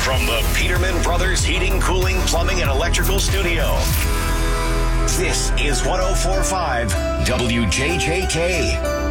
From the Peterman Brothers Heating, Cooling, Plumbing, and Electrical Studio, this is 104.5 WJJK.